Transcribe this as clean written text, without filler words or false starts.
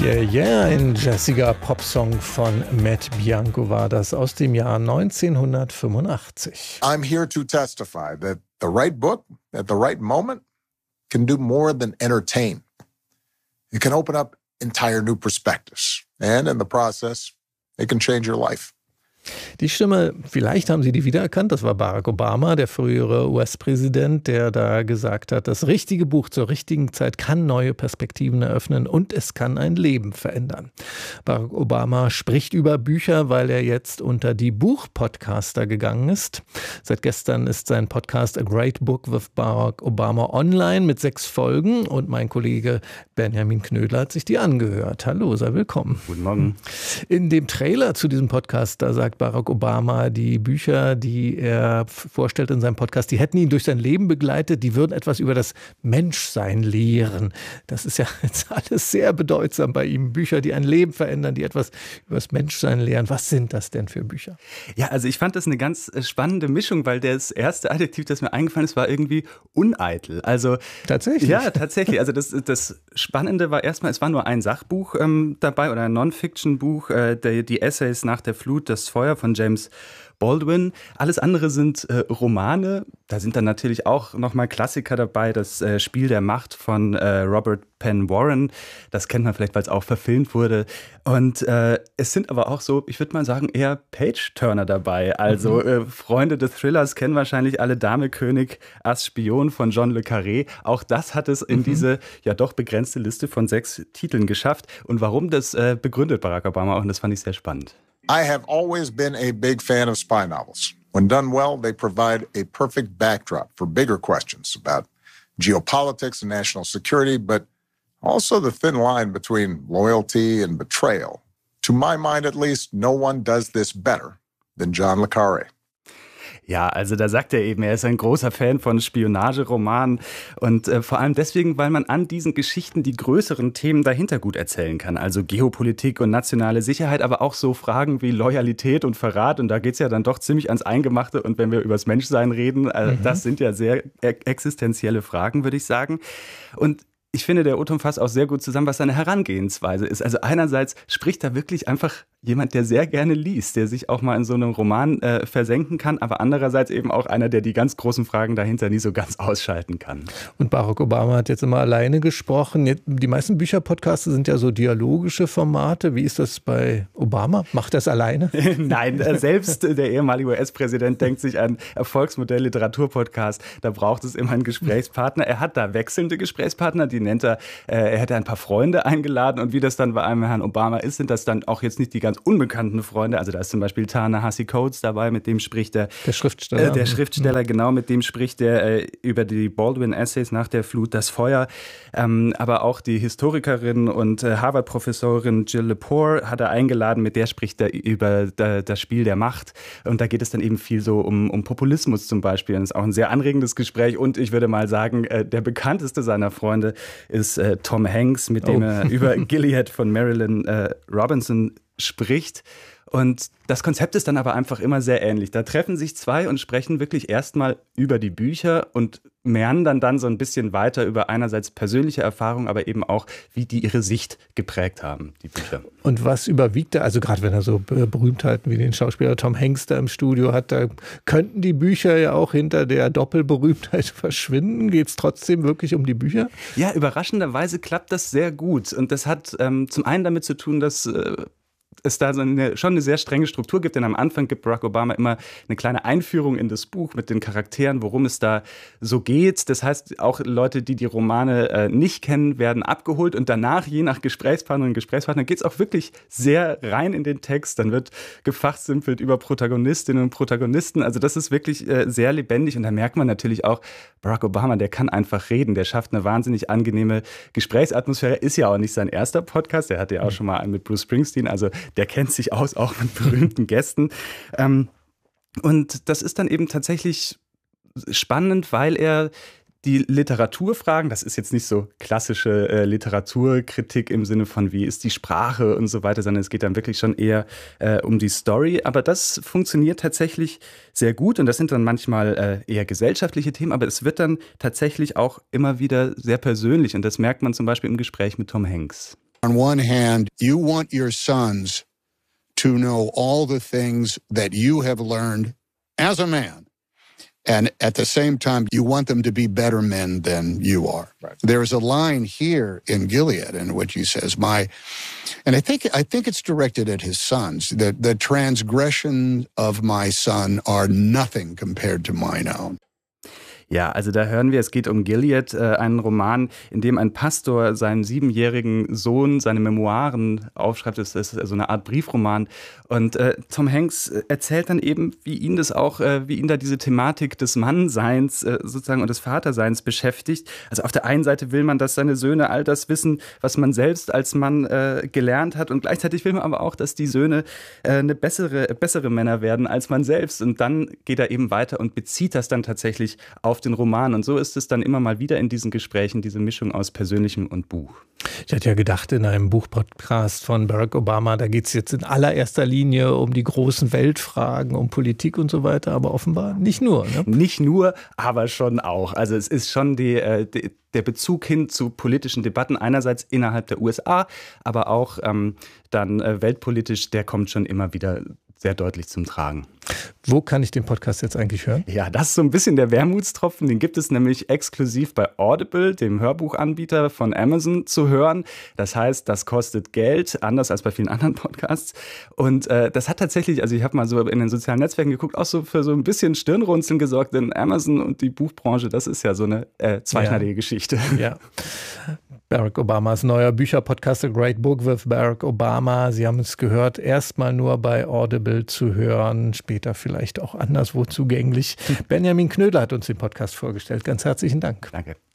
Yeah, yeah, ein jazziger Popsong von Matt Bianco war das aus dem Jahr 1985. I'm here to testify that the right book at the right moment can do more than entertain. It can open up entire new perspectives. And in the process, it can change your life. Die Stimme, vielleicht haben Sie die wiedererkannt, das war Barack Obama, der frühere US-Präsident, der da gesagt hat, das richtige Buch zur richtigen Zeit kann neue Perspektiven eröffnen und es kann ein Leben verändern. Barack Obama spricht über Bücher, weil er jetzt unter die Buchpodcaster gegangen ist. Seit gestern ist sein Podcast A Great Book with Barack Obama online mit 6 Folgen und mein Kollege Benjamin Knödler hat sich die angehört. Hallo, sei willkommen. Guten Morgen. In dem Trailer zu diesem Podcast, da sagt Barack Obama, die Bücher, die er vorstellt in seinem Podcast, die hätten ihn durch sein Leben begleitet, die würden etwas über das Menschsein lehren. Das ist ja jetzt alles sehr bedeutsam bei ihm. Bücher, die ein Leben verändern, die etwas über das Menschsein lehren. Was sind das denn für Bücher? Ja, also ich fand das eine ganz spannende Mischung, weil das erste Adjektiv, das mir eingefallen ist, war irgendwie uneitel. Also tatsächlich? Ja, tatsächlich. Also das Spannende war erstmal, es war nur ein Sachbuch dabei oder ein Non-Fiction-Buch, die Essays nach der Flut, das Feuer von James Baldwin. Alles andere sind Romane. Da sind dann natürlich auch nochmal Klassiker dabei. Das Spiel der Macht von Robert Penn Warren. Das kennt man vielleicht, weil es auch verfilmt wurde. Und es sind aber auch so, ich würde mal sagen, eher Page-Turner dabei. Also Freunde des Thrillers kennen wahrscheinlich alle Dame, König, Ass, Spion von John le Carré. Auch das hat es in diese ja doch begrenzte Liste von 6 Titeln geschafft. Und warum, das begründet Barack Obama auch. Und das fand ich sehr spannend. I have always been a big fan of spy novels. When done well, they provide a perfect backdrop for bigger questions about geopolitics and national security, but also the thin line between loyalty and betrayal. To my mind, at least, no one does this better than John le Carré. Ja, also da sagt er eben, er ist ein großer Fan von Spionageromanen und vor allem deswegen, weil man an diesen Geschichten die größeren Themen dahinter gut erzählen kann. Also Geopolitik und nationale Sicherheit, aber auch so Fragen wie Loyalität und Verrat. Und da geht's ja dann doch ziemlich ans Eingemachte. Und wenn wir übers Menschsein reden, das sind ja sehr existenzielle Fragen, würde ich sagen. Und ich finde, der Autor fasst auch sehr gut zusammen, was seine Herangehensweise ist. Also einerseits spricht da wirklich einfach jemand, der sehr gerne liest, der sich auch mal in so einem Roman versenken kann, aber andererseits eben auch einer, der die ganz großen Fragen dahinter nie so ganz ausschalten kann. Und Barack Obama hat jetzt immer alleine gesprochen. Die meisten Bücherpodcasts sind ja so dialogische Formate. Wie ist das bei Obama? Macht er es alleine? Nein, selbst der ehemalige US-Präsident denkt sich ein Erfolgsmodell Literaturpodcast. Da braucht es immer einen Gesprächspartner. Er hat da wechselnde Gesprächspartner, die nennt er hätte ein paar Freunde eingeladen und wie das dann bei einem Herrn Obama ist, sind das dann auch jetzt nicht die ganz unbekannten Freunde. Also da ist zum Beispiel Ta-Nehisi Coates dabei, mit dem spricht der Schriftsteller. Der Schriftsteller, genau, mit dem spricht der über die Baldwin-Essays nach der Flut, das Feuer. Aber auch die Historikerin und Harvard-Professorin Jill Lepore hat er eingeladen, mit der spricht er über das Spiel der Macht. Und da geht es dann eben viel so um Populismus zum Beispiel. Und das ist auch ein sehr anregendes Gespräch. Und ich würde mal sagen, der bekannteste seiner Freunde ist Tom Hanks, mit dem er über Gilead von Marilyn Robinson spricht. Und das Konzept ist dann aber einfach immer sehr ähnlich. Da treffen sich 2 und sprechen wirklich erstmal über die Bücher und meandern dann so ein bisschen weiter über einerseits persönliche Erfahrungen, aber eben auch, wie die ihre Sicht geprägt haben, die Bücher. Und was überwiegt da? Also gerade wenn er so Berühmtheiten wie den Schauspieler Tom Hanks da im Studio hat, da könnten die Bücher ja auch hinter der Doppelberühmtheit verschwinden. Geht es trotzdem wirklich um die Bücher? Ja, überraschenderweise klappt das sehr gut. Und das hat zum einen damit zu tun, dass es da schon eine sehr strenge Struktur gibt, denn am Anfang gibt Barack Obama immer eine kleine Einführung in das Buch mit den Charakteren, worum es da so geht. Das heißt, auch Leute, die die Romane nicht kennen, werden abgeholt und danach, je nach Gesprächspartnerin und Gesprächspartner, geht es auch wirklich sehr rein in den Text. Dann wird gefachsimpelt über Protagonistinnen und Protagonisten. Also das ist wirklich sehr lebendig und da merkt man natürlich auch, Barack Obama, der kann einfach reden, der schafft eine wahnsinnig angenehme Gesprächsatmosphäre. Ist ja auch nicht sein erster Podcast, der hatte ja auch schon mal einen mit Bruce Springsteen, also der kennt sich aus, auch mit berühmten Gästen. Und das ist dann eben tatsächlich spannend, weil er die Literaturfragen, das ist jetzt nicht so klassische Literaturkritik im Sinne von, wie ist die Sprache und so weiter, sondern es geht dann wirklich schon eher um die Story. Aber das funktioniert tatsächlich sehr gut und das sind dann manchmal eher gesellschaftliche Themen, aber es wird dann tatsächlich auch immer wieder sehr persönlich und das merkt man zum Beispiel im Gespräch mit Tom Hanks. On one hand, you want your sons to know all the things that you have learned as a man. And at the same time, you want them to be better men than you are. Right. There's a line here in Gilead in which he says, and I think it's directed at his sons, that the transgressions of my son are nothing compared to mine own. Ja, also da hören wir, es geht um Gilead, einen Roman, in dem ein Pastor seinem 7-jährigen Sohn seine Memoiren aufschreibt. Das ist so eine Art Briefroman. Und Tom Hanks erzählt dann eben, wie ihn da diese Thematik des Mannseins sozusagen und des Vaterseins beschäftigt. Also auf der einen Seite will man, dass seine Söhne all das wissen, was man selbst als Mann gelernt hat. Und gleichzeitig will man aber auch, dass die Söhne bessere Männer werden als man selbst. Und dann geht er eben weiter und bezieht das dann tatsächlich auf den Roman. Und so ist es dann immer mal wieder in diesen Gesprächen, diese Mischung aus Persönlichem und Buch. Ich hatte ja gedacht, in einem Buchpodcast von Barack Obama, da geht es jetzt in allererster Linie um die großen Weltfragen, um Politik und so weiter, aber offenbar nicht nur. Ne? Nicht nur, aber schon auch. Also es ist schon der Bezug hin zu politischen Debatten, einerseits innerhalb der USA, aber auch dann weltpolitisch, der kommt schon immer wieder sehr deutlich zum Tragen. Wo kann ich den Podcast jetzt eigentlich hören? Ja, das ist so ein bisschen der Wermutstropfen. Den gibt es nämlich exklusiv bei Audible, dem Hörbuchanbieter von Amazon, zu hören. Das heißt, das kostet Geld, anders als bei vielen anderen Podcasts. Und das hat tatsächlich, also ich habe mal so in den sozialen Netzwerken geguckt, auch so für so ein bisschen Stirnrunzeln gesorgt, denn Amazon und die Buchbranche, das ist ja so eine zweischneidige Geschichte. Ja. Barack Obamas neuer Bücherpodcast A Great Book with Barack Obama. Sie haben es gehört, erstmal nur bei Audible zu hören, später vielleicht auch anderswo zugänglich. Benjamin Knödler hat uns den Podcast vorgestellt. Ganz herzlichen Dank. Danke.